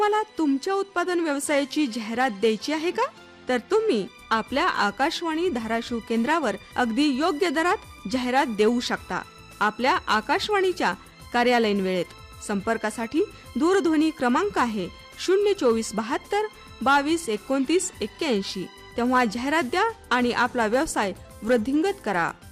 तुम्हाला तुमच्या उत्पादन व्यवसायाची जाहिरात द्यायची आहे का? तर तुम्ही आपल्या आकाशवाणी धाराशिव केंद्रावर अगदी योग्य दरात जाहिरात देऊ शकता. आपल्या आकाशवाणीच्या कार्यालयीन वेळेत. संपर्कासाठी दूरध्वनी क्रमांक आहे 02472 22 29 81. तेव्हा जाहिरात द्या आणि आपला व्यवसाय वृद्धिंगत करा.